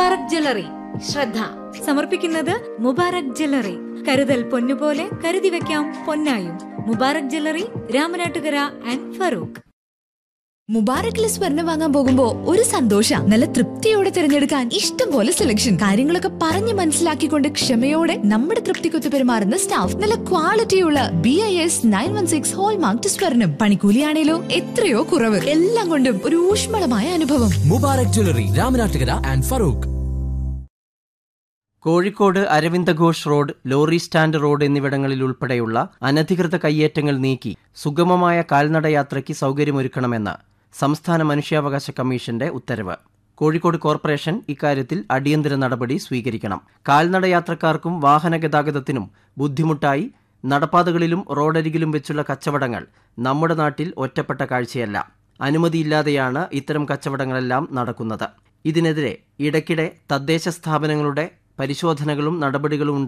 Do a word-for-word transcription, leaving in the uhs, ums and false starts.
Mubarak jewellery. ശ്രദ്ധ സമർപ്പിക്കുന്നത് Mubarak jewellery. കരുതൽ പൊന്നുപോലെ കരുതി വെക്കാം പൊന്നായും. Mubarak jewellery, Ramanattukara and Farooq. മുബാറക്കിലെ സ്വർണ്ണം വാങ്ങാൻ പോകുമ്പോ ഒരു സന്തോഷ. നല്ല തൃപ്തിയോടെ തിരഞ്ഞെടുക്കാൻ ഇഷ്ടം പോലെ സെലക്ഷൻ. കാര്യങ്ങളൊക്കെ പറഞ്ഞ് മനസ്സിലാക്കിക്കൊണ്ട് ക്ഷമയോടെ നമ്മുടെ തൃപ്തിക്കൊത്ത് പെരുമാറുന്ന സ്റ്റാഫ്. നല്ല ക്വാളിറ്റിയുള്ള B I S nine one six hallmark സ്വർണ്ണം. പണിക്കൂലിയാണേലോ എത്രയോ കുറവ്. എല്ലാം കൊണ്ടും ഒരു ഊഷ്മളമായ അനുഭവം. Mubarak jewellery, Ramanattukara and Farooq. Kozhikode Aravinda Ghosh road, lorry stand road എന്നിവിടങ്ങളിൽ ഉൾപ്പെടെയുള്ള അനധികൃത കയ്യേറ്റങ്ങൾ നീക്കി സുഗമമായ കാൽനടയാത്രയ്ക്ക് സൗകര്യമൊരുക്കണമെന്ന് സംസ്ഥാന മനുഷ്യാവകാശ കമ്മീഷന്റെ ഉത്തരവ്. കോഴിക്കോട് കോർപ്പറേഷൻ ഇക്കാര്യത്തിൽ അടിയന്തര നടപടി സ്വീകരിക്കണം. കാൽനടയാത്രക്കാർക്കും വാഹന ഗതാഗതത്തിനും ബുദ്ധിമുട്ടായി നടപ്പാതകളിലും റോഡരികിലും വെച്ചുള്ള കച്ചവടങ്ങൾ നമ്മുടെ നാട്ടിൽ ഒറ്റപ്പെട്ട കാഴ്ചയല്ല. അനുമതിയില്ലാതെയാണ് ഇത്തരം കച്ചവടങ്ങളെല്ലാം നടക്കുന്നത്. ഇതിനെതിരെ ഇടയ്ക്കിടെ തദ്ദേശ സ്ഥാപനങ്ങളുടെ പരിശോധനകളും നടപടികളും